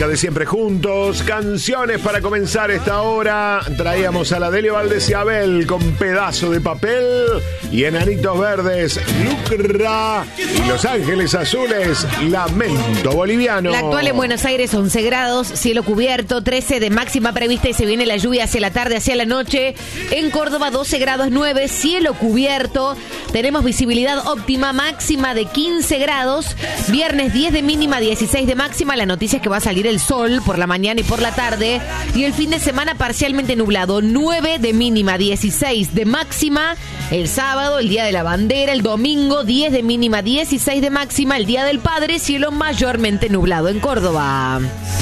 música de Siempre Juntos, canciones para comenzar esta hora. Traíamos a la Delio Valdés y Abel con Pedazo de Papel y Enanitos Verdes, Lucra y Los Ángeles Azules, Lamento Boliviano. La actual en Buenos Aires 11 grados, cielo cubierto, 13 de máxima prevista y se viene la lluvia hacia la tarde, hacia la noche. En Córdoba 12 grados 9, cielo cubierto. Tenemos visibilidad óptima, máxima de 15 grados. Viernes 10 de mínima, 16 de máxima. La noticia es que va a salir el sol por la mañana y por la tarde. Y el fin de semana parcialmente nublado, 9 de mínima, 16 de máxima. El sábado, el día de la bandera. El domingo, 10 de mínima, 16 de máxima. El día del padre, cielo mayormente nublado en Córdoba.